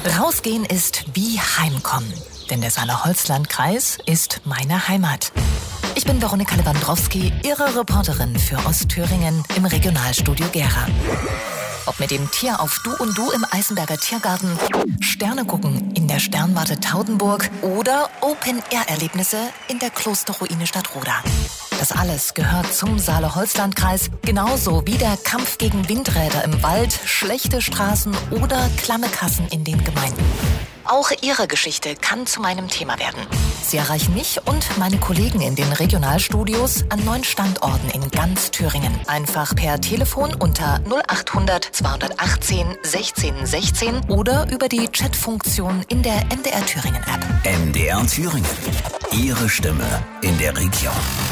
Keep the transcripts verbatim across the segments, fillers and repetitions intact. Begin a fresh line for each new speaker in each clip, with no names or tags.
Rausgehen ist wie Heimkommen, denn der Saale-Holzland-Kreis ist meine Heimat. Ich bin Veronika Lewandowski, Ihre Reporterin für Ostthüringen im Regionalstudio Gera. Ob mit dem Tier auf Du und Du im Eisenberger Tiergarten, Sterne gucken in der Sternwarte Taudenburg oder Open-Air-Erlebnisse in der Klosterruine Stadtroda. Das alles gehört zum Saale-Holzland-Kreis, genauso wie der Kampf gegen Windräder im Wald, schlechte Straßen oder klamme Kassen in den Gemeinden. Auch Ihre Geschichte kann zu meinem Thema werden. Sie erreichen mich und meine Kollegen in den Regionalstudios an neun Standorten in ganz Thüringen. Einfach per Telefon unter null achthundert zweihundertachtzehn sechzehn sechzehn oder über die Chatfunktion in der M D R Thüringen App.
M D R Thüringen. Ihre Stimme in der Region.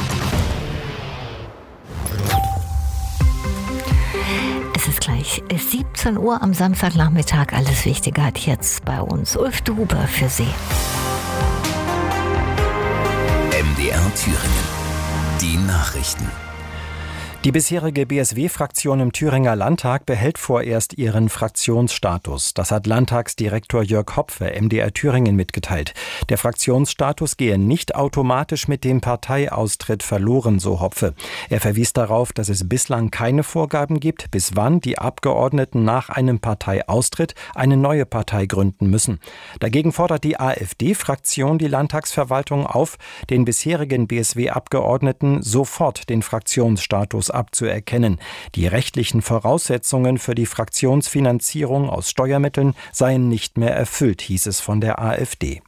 Es ist gleich siebzehn Uhr am Samstagnachmittag. Alles Wichtige hat jetzt bei uns Ulf Huber für Sie.
M D R Thüringen. Die Nachrichten.
Die bisherige B S W-Fraktion im Thüringer Landtag behält vorerst ihren Fraktionsstatus. Das hat Landtagsdirektor Jörg Hopfe M D R Thüringen mitgeteilt. Der Fraktionsstatus gehe nicht automatisch mit dem Parteiaustritt verloren, so Hopfe. Er verwies darauf, dass es bislang keine Vorgaben gibt, bis wann die Abgeordneten nach einem Parteiaustritt eine neue Partei gründen müssen. Dagegen fordert die AfD-Fraktion die Landtagsverwaltung auf, den bisherigen B S W-Abgeordneten sofort den Fraktionsstatus abzuerkennen. Die rechtlichen Voraussetzungen für die Fraktionsfinanzierung aus Steuermitteln seien nicht mehr erfüllt, hieß es von der AfD.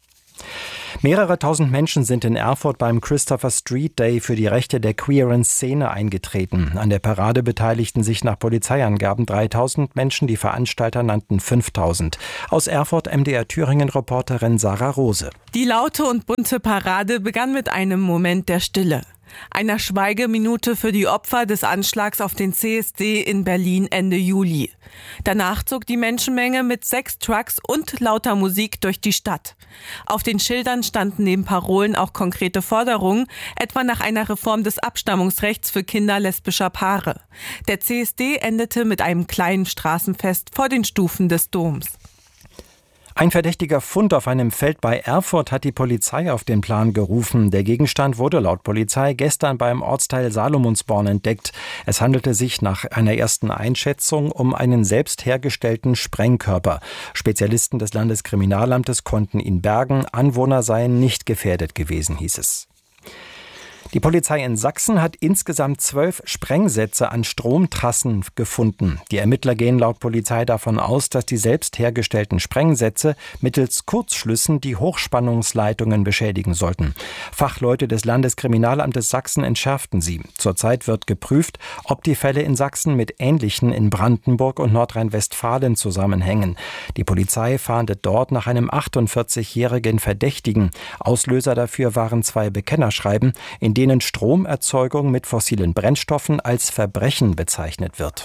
Mehrere tausend Menschen sind in Erfurt beim Christopher Street Day für die Rechte der queeren Szene eingetreten. An der Parade beteiligten sich nach Polizeiangaben dreitausend Menschen, die Veranstalter nannten fünftausend. Aus Erfurt M D R Thüringen-Reporterin Sarah Rose.
Die laute und bunte Parade begann mit einem Moment der Stille. Einer Schweigeminute für die Opfer des Anschlags auf den C S D in Berlin Ende Juli. Danach zog die Menschenmenge mit sechs Trucks und lauter Musik durch die Stadt. Auf den Schildern standen neben Parolen auch konkrete Forderungen, etwa nach einer Reform des Abstammungsrechts für Kinder lesbischer Paare. Der C S D endete mit einem kleinen Straßenfest vor den Stufen des Doms.
Ein verdächtiger Fund auf einem Feld bei Erfurt hat die Polizei auf den Plan gerufen. Der Gegenstand wurde laut Polizei gestern beim Ortsteil Salomonsborn entdeckt. Es handelte sich nach einer ersten Einschätzung um einen selbst hergestellten Sprengkörper. Spezialisten des Landeskriminalamtes konnten ihn bergen. Anwohner seien nicht gefährdet gewesen, hieß es. Die Polizei in Sachsen hat insgesamt zwölf Sprengsätze an Stromtrassen gefunden. Die Ermittler gehen laut Polizei davon aus, dass die selbst hergestellten Sprengsätze mittels Kurzschlüssen die Hochspannungsleitungen beschädigen sollten. Fachleute des Landeskriminalamtes Sachsen entschärften sie. Zurzeit wird geprüft, ob die Fälle in Sachsen mit ähnlichen in Brandenburg und Nordrhein-Westfalen zusammenhängen. Die Polizei fahndet dort nach einem achtundvierzigjährigen Verdächtigen. Auslöser dafür waren zwei Bekennerschreiben, in denen Stromerzeugung mit fossilen Brennstoffen als Verbrechen bezeichnet wird.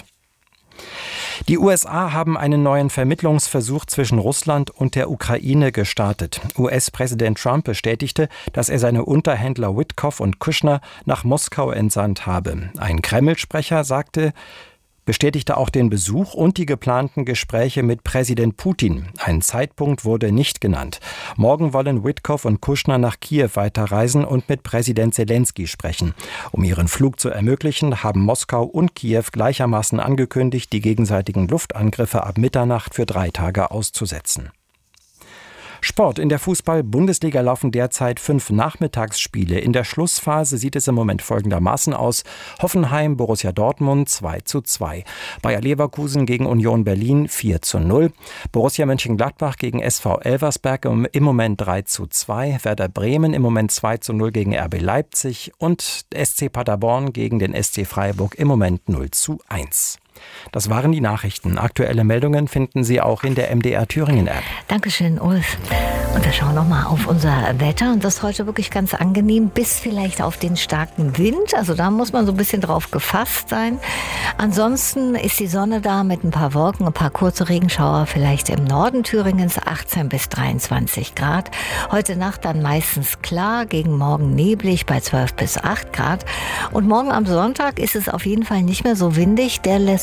Die U S A haben einen neuen Vermittlungsversuch zwischen Russland und der Ukraine gestartet. U S-Präsident Trump bestätigte, dass er seine Unterhändler Witkoff und Kushner nach Moskau entsandt habe. Ein Kreml-Sprecher sagte, bestätigte auch den Besuch und die geplanten Gespräche mit Präsident Putin. Ein Zeitpunkt wurde nicht genannt. Morgen wollen Witkoff und Kushner nach Kiew weiterreisen und mit Präsident Zelensky sprechen. Um ihren Flug zu ermöglichen, haben Moskau und Kiew gleichermaßen angekündigt, die gegenseitigen Luftangriffe ab Mitternacht für drei Tage auszusetzen. Sport. In der Fußball-Bundesliga laufen derzeit fünf Nachmittagsspiele. In der Schlussphase sieht es im Moment folgendermaßen aus. Hoffenheim, Borussia Dortmund zwei zu zwei. Bayer Leverkusen gegen Union Berlin vier zu null. Borussia Mönchengladbach gegen S V Elversberg im Moment drei zu zwei. Werder Bremen im Moment zwei zu null gegen R B Leipzig. Und S C Paderborn gegen den S C Freiburg im Moment null zu eins. Das waren die Nachrichten. Aktuelle Meldungen finden Sie auch in der M D R Thüringen App.
Dankeschön, Ulf. Und wir schauen nochmal auf unser Wetter. Und das ist heute wirklich ganz angenehm, bis vielleicht auf den starken Wind. Also da muss man so ein bisschen drauf gefasst sein. Ansonsten ist die Sonne da mit ein paar Wolken, ein paar kurze Regenschauer vielleicht im Norden Thüringens, achtzehn bis dreiundzwanzig Grad. Heute Nacht dann meistens klar, gegen morgen neblig bei zwölf bis acht Grad. Und morgen am Sonntag ist es auf jeden Fall nicht mehr so windig. Der lässt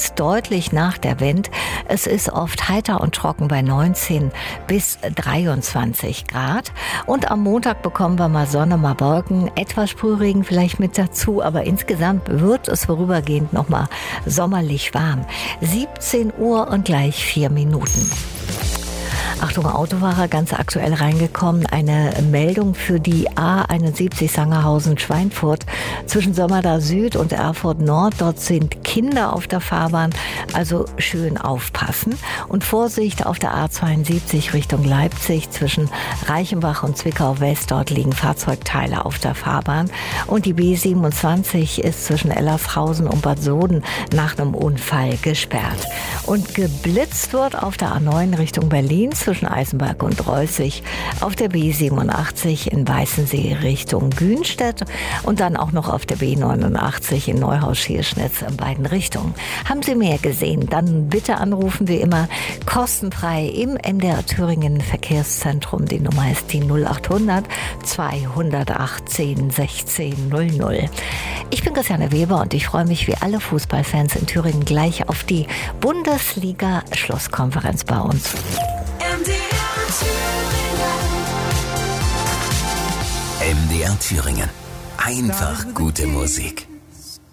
jetzt deutlich nach der Wind. Es ist oft heiter und trocken bei neunzehn bis dreiundzwanzig Grad. Und am Montag bekommen wir mal Sonne, mal Wolken, etwas Sprühregen vielleicht mit dazu, aber insgesamt wird es vorübergehend nochmal sommerlich warm. siebzehn Uhr und gleich vier Minuten. Achtung, Autofahrer, ganz aktuell reingekommen. Eine Meldung für die A einundsiebzig Sangerhausen-Schweinfurt zwischen Sommerda Süd und Erfurt Nord. Dort sind Kinder auf der Fahrbahn, also schön aufpassen. Und Vorsicht auf der A zweiundsiebzig Richtung Leipzig zwischen Reichenbach und Zwickau West. Dort liegen Fahrzeugteile auf der Fahrbahn. Und die B siebenundzwanzig ist zwischen Ellershausen und Bad Soden nach einem Unfall gesperrt. Und geblitzt wird auf der A neun Richtung Berlin zwischen Eisenberg und Reußig, auf der B siebenundachtzig in Weißensee Richtung Günstedt und dann auch noch auf der B neunundachtzig in Neuhaus-Schierschnitz in beiden Richtungen. Haben Sie mehr gesehen? Dann bitte anrufen wir immer kostenfrei im M D R Thüringen Verkehrszentrum. Die Nummer ist die null achthundert zweihundertachtzehn sechzehn null null. Ich bin Christiane Weber und ich freue mich wie alle Fußballfans in Thüringen gleich auf die Bundesliga-Schlusskonferenz bei uns.
M D R Thüringen. Einfach gute Musik.